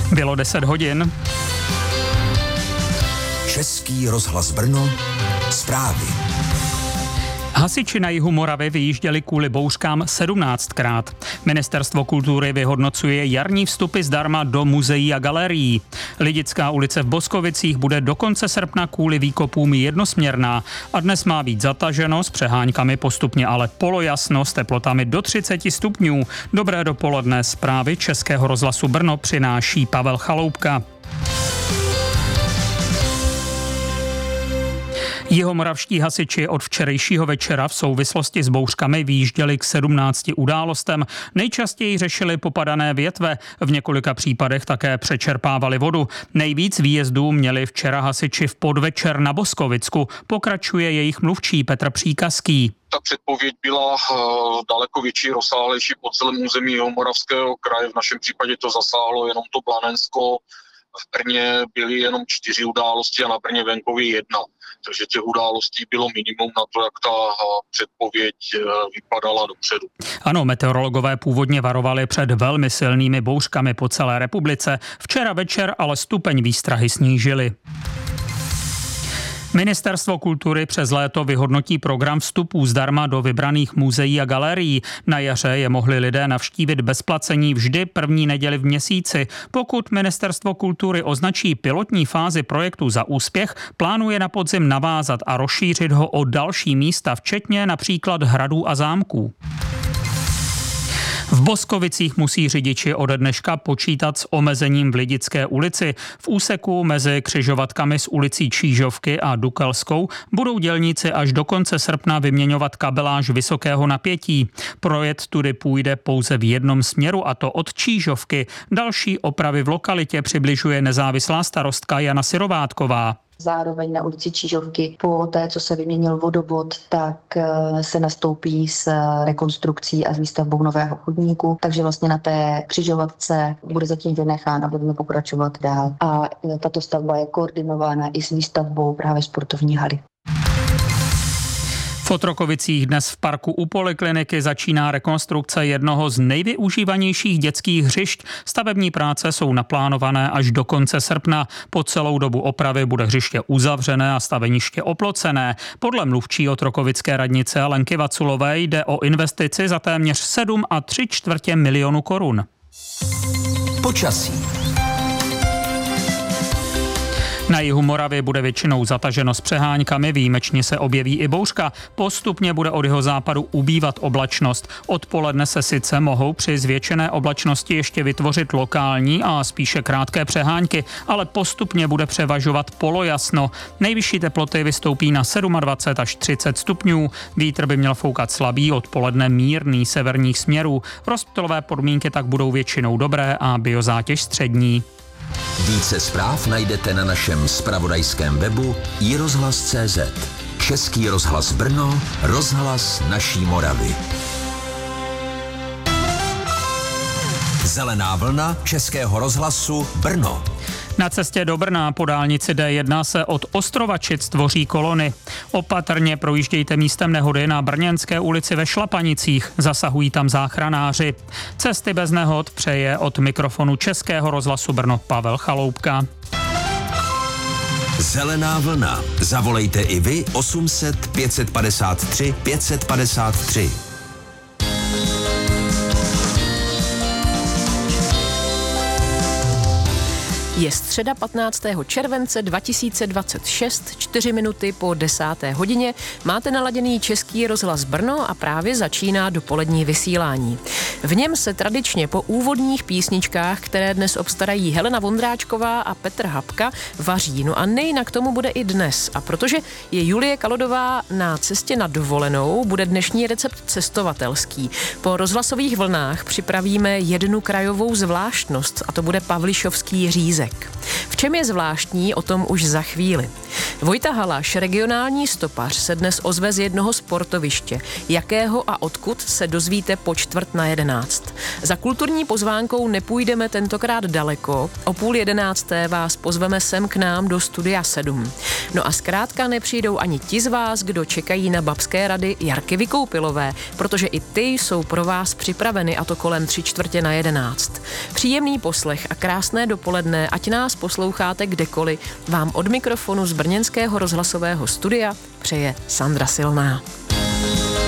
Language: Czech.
Bylo 10 hodin. Český rozhlas Brno, zprávy. Hasiči na jihu Moravy vyjížděli kvůli bouřkám 17krát. Ministerstvo kultury vyhodnocuje jarní vstupy zdarma do muzeí a galerií. Lidická ulice v Boskovicích bude do konce srpna kvůli výkopům jednosměrná a dnes má být zataženo s přeháňkami postupně, ale polojasno s teplotami do 30 stupňů. Dobré dopoledne, zprávy Českého rozhlasu Brno přináší Pavel Chaloupka. Jihomoravští hasiči od včerejšího večera v souvislosti s bouřkami vyjížděli k 17 událostem. Nejčastěji řešili popadané větve, v několika případech také přečerpávali vodu. Nejvíc výjezdů měli včera hasiči v podvečer na Boskovicku. Pokračuje jejich mluvčí Petr Příkazký. Ta předpověď byla daleko větší, rozsáhlejší po celém území Jihomoravského kraje. V našem případě to zasáhlo jenom to Planensko. V Brně byly jenom 4 události a na Brně venkově 1. Takže těch událostí bylo minimum na to, jak ta předpověď vypadala dopředu. Ano, meteorologové původně varovali před velmi silnými bouřkami po celé republice. Včera večer ale stupeň výstrahy snížili. Ministerstvo kultury přes léto vyhodnotí program vstupů zdarma do vybraných muzeí a galerií. Na jaře je mohli lidé navštívit bez placení vždy první neděli v měsíci. Pokud Ministerstvo kultury označí pilotní fázi projektu za úspěch, plánuje na podzim navázat a rozšířit ho o další místa, včetně například hradů a zámků. V Boskovicích musí řidiči ode dneška počítat s omezením v Lidické ulici. V úseku mezi křižovatkami s ulicí Čížovky a Dukelskou budou dělníci až do konce srpna vyměňovat kabeláž vysokého napětí. Projet tudy půjde pouze v jednom směru, a to od Čížovky. Další opravy v lokalitě přibližuje nezávislá starostka Jana Syrovátková. Zároveň na ulici Čížovky po té, co se vyměnil vodovod, tak se nastoupí s rekonstrukcí a s výstavbou nového chodníku. Takže vlastně na té křižovatce bude zatím vynechán a budeme pokračovat dál. A tato stavba je koordinována i s výstavbou právě sportovní haly. V Otrokovicích dnes v parku u polikliniky začíná rekonstrukce jednoho z nejvyužívanějších dětských hřišť. Stavební práce jsou naplánované až do konce srpna. Po celou dobu opravy bude hřiště uzavřené a staveniště oplocené. Podle mluvčí otrokovické radnice Lenky Vaculové jde o investici za téměř 7,75 milionu korun. Počasí. Na jihu Moravy bude většinou zataženo s přeháňkami, výjimečně se objeví i bouřka. Postupně bude od jihozápadu ubývat oblačnost. Odpoledne se sice mohou při zvětšené oblačnosti ještě vytvořit lokální a spíše krátké přehánky, ale postupně bude převažovat polojasno. Nejvyšší teploty vystoupí na 27 až 30 stupňů. Vítr by měl foukat slabý, odpoledne mírný severních směrů. Rozptylové podmínky tak budou většinou dobré a biozátěž střední. Více zpráv najdete na našem zpravodajském webu iRozhlas.cz. Český rozhlas Brno, rozhlas naší Moravy. Zelená vlna Českého rozhlasu Brno. Na cestě do Brna po dálnici D1 se od Ostrovačic tvoří kolony. Opatrně projíždějte místem nehody na Brněnské ulici ve Šlapanicích. Zasahují tam záchranáři. Cesty bez nehod přeje od mikrofonu Českého rozhlasu Brno Pavel Chaloupka. Zelená vlna. Zavolejte i vy 800 553 553. Je středa 15. července 2026, 4 minuty po 10. hodině. Máte naladěný Český rozhlas Brno a právě začíná dopolední vysílání. V něm se tradičně po úvodních písničkách, které dnes obstarají Helena Vondráčková a Petr Habka, vaří. No a nejinak tomu bude i dnes. A protože je Julie Kalodová na cestě na dovolenou, bude dnešní recept cestovatelský. Po rozhlasových vlnách připravíme jednu krajovou zvláštnost, a to bude pavlišovský řízek. lízek. V čem je zvláštní, o tom už za chvíli. Vojta Halaš, regionální stopař, se dnes ozve z jednoho sportoviště. Jakého a odkud se dozvíte po 10:45. Za kulturní pozvánkou nepůjdeme tentokrát daleko. O 10:30 vás pozveme sem k nám do Studia 7. No a zkrátka nepřijdou ani ti z vás, kdo čekají na babské rady Jarky Vykoupilové, protože i ty jsou pro vás připraveny, a to kolem 11:45. Příjemný poslech a krásné dopoledne, ať nás posloucháte kdekoliv, vám od mikrofonu z brněnského rozhlasového studia přeje Sandra Silná.